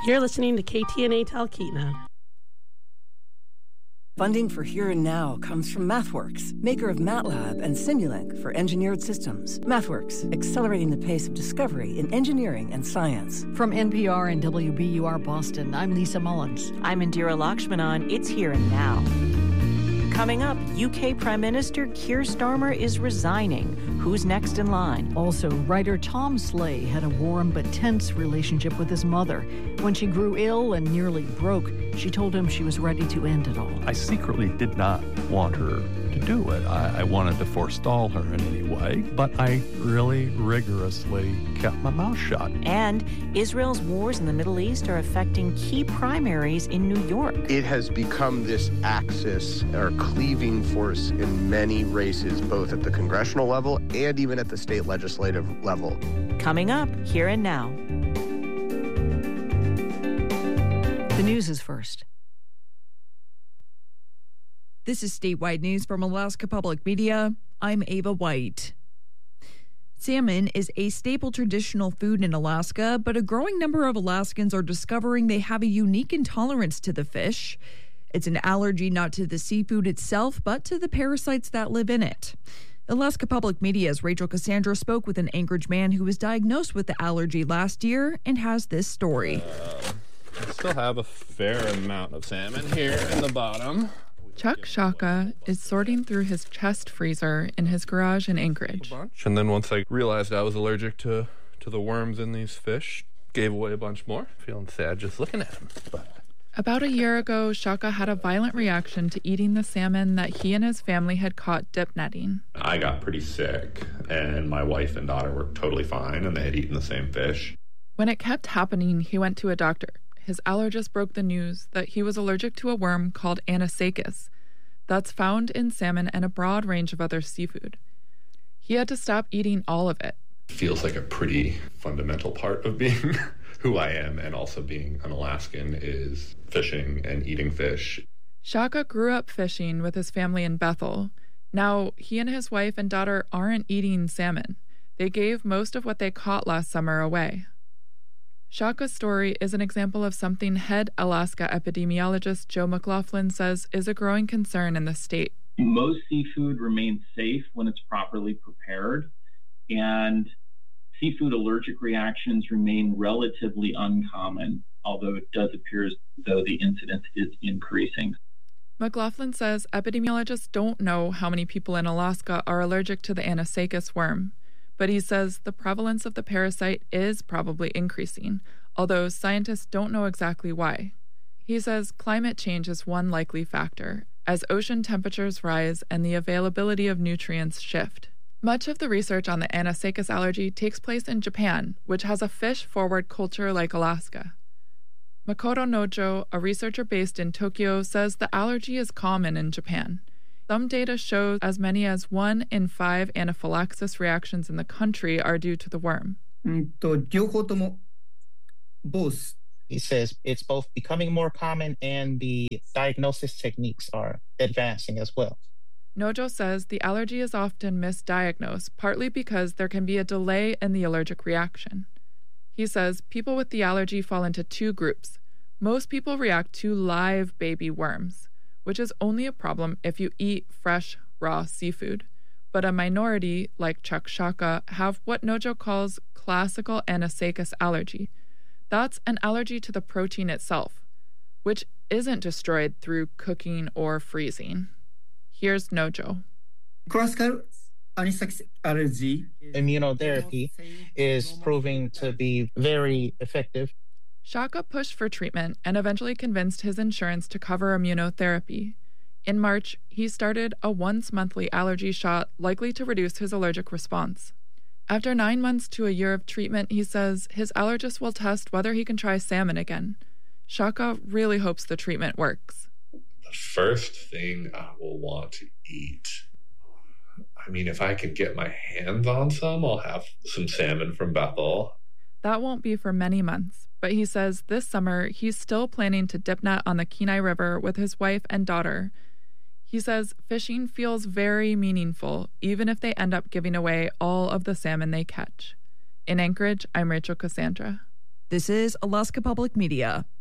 You're listening to KTNA Talkeetna. Funding for Here and Now comes from MathWorks, maker of MATLAB and Simulink for engineered systems. MathWorks, accelerating the pace of discovery in engineering and science. From NPR and WBUR Boston, I'm Lisa Mullins. I'm Indira Lakshmanan. It's Here and Now. Coming up, UK Prime Minister Keir Starmer is resigning. Who's next in line? Also, writer Tom Slay had a warm but tense relationship with his mother. When she grew ill and nearly broke, she told him she was ready to end it all. I secretly did not want her to do it. I wanted to forestall her in any way, but I really rigorously kept my mouth shut. And Israel's wars in the Middle East are affecting key primaries in New York. It has become this axis or cleaving force in many races, both at the congressional level and even at the state legislative level. Coming up, Here and Now. The news is first. This is statewide news from Alaska Public Media. I'm Ava White. Salmon is a staple traditional food in Alaska, but a growing number of Alaskans are discovering they have a unique intolerance to the fish. It's an allergy not to the seafood itself, but to the parasites that live in it. Alaska Public Media's Rachel Cassandra spoke with an Anchorage man who was diagnosed with the allergy last year and has this story. I still have a fair amount of salmon here in the bottom. Chuck Shaka is sorting through his chest freezer in his garage in Anchorage. And then once I realized I was allergic to the worms in these fish, gave away a bunch more. Feeling sad just looking at them. About a year ago, Shaka had a violent reaction to eating the salmon that he and his family had caught dip netting. I got pretty sick, and my wife and daughter were totally fine, and they had eaten the same fish. When it kept happening, he went to a doctor. His allergist broke the news that he was allergic to a worm called Anisakis that's found in salmon and a broad range of other seafood. He had to stop eating all of it. Feels like a pretty fundamental part of being who I am and also being an Alaskan is fishing and eating fish. Shaka grew up fishing with his family in Bethel. Now, he and his wife and daughter aren't eating salmon. They gave most of what they caught last summer away. Shaka's story is an example of something head Alaska epidemiologist Joe McLaughlin says is a growing concern in the state. Most seafood remains safe when it's properly prepared, and seafood allergic reactions remain relatively uncommon, although it does appear as though the incidence is increasing. McLaughlin says epidemiologists don't know how many people in Alaska are allergic to the Anisakis worm, but he says the prevalence of the parasite is probably increasing, although scientists don't know exactly why. He says climate change is one likely factor, as ocean temperatures rise and the availability of nutrients shift. Much of the research on the Anisakis allergy takes place in Japan, which has a fish-forward culture like Alaska. Makoto Nojo, a researcher based in Tokyo, says the allergy is common in Japan. Some data show as many as 1 in 5 anaphylaxis reactions in the country are due to the worm. He says it's both becoming more common and the diagnosis techniques are advancing as well. Nojo says the allergy is often misdiagnosed, partly because there can be a delay in the allergic reaction. He says people with the allergy fall into 2 groups. Most people react to live baby worms, which is only a problem if you eat fresh, raw seafood. But a minority, like Chuck Shaka, have what Nojo calls classical Anisakis allergy. That's an allergy to the protein itself, which isn't destroyed through cooking or freezing. Here's Nojo. Classical Anisakis allergy immunotherapy is proving to be very effective. Shaka pushed for treatment and eventually convinced his insurance to cover immunotherapy. In March, he started a once-monthly allergy shot likely to reduce his allergic response. After 9 months to a year of treatment, he says his allergist will test whether he can try salmon again. Shaka really hopes the treatment works. The first thing I will want to eat, if I can get my hands on some, I'll have some salmon from Bethel. That won't be for many months, but he says this summer he's still planning to dip net on the Kenai River with his wife and daughter. He says fishing feels very meaningful, even if they end up giving away all of the salmon they catch. In Anchorage, I'm Rachel Cassandra. This is Alaska Public Media.